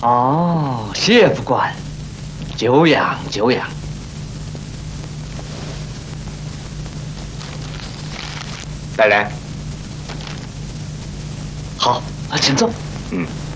哦，谢副官，久仰久仰。 来人。 好，请坐。 嗯。